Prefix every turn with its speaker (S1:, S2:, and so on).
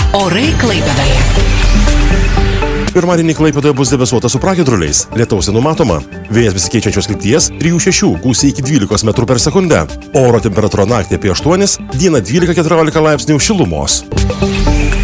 S1: Orai Klaipėdoje.
S2: Pirmadienį Klaipėdoje bus debesuota su pragiedruliais. Lietaus nenumatoma. Vėjas besikeičiančios krypties 3–6, gūsiai iki 12 metrų per sekundę. Oro temperatūra naktį apie 8, dieną 12–14 laipsnių šilumos.